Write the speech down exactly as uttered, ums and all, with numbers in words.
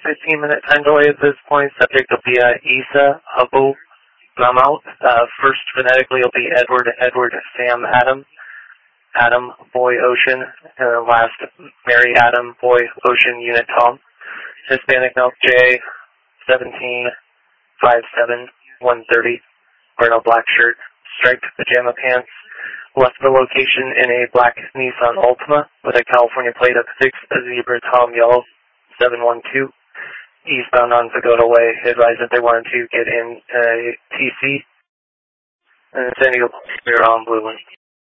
fifteen minute time delay at this point. Subject will be uh, Isa Abu Mamout. Uh, first phonetically will be Edward, Edward, Sam, Adam, Adam, Boy, Ocean, and then last Mary, Adam, Boy, Ocean, Unit, Tom. Hispanic milk, J, seventeen, five seven, one thirty. Wearing a black shirt, striped pajama pants. Left the location in a black Nissan Altima with a California plate of six Zebra Tom Yellow seven one two. Eastbound on Pagoda Way. Advised that they wanted to get in a T C. And San Diego Clear on Blue One.